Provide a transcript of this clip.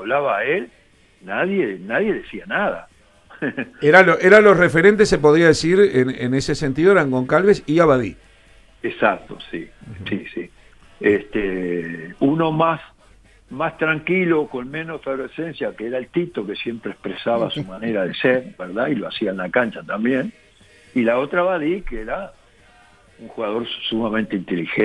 hablaba a él, nadie decía nada. Eran los referentes, se podría decir, en ese sentido, eran Goncalves y Abadí. Exacto, sí, sí. Uno más tranquilo, con menos efervescencia, que era el Tito, que siempre expresaba su manera de ser, ¿verdad? Y lo hacía en la cancha también. Y la otra Abadí, que era un jugador sumamente inteligente.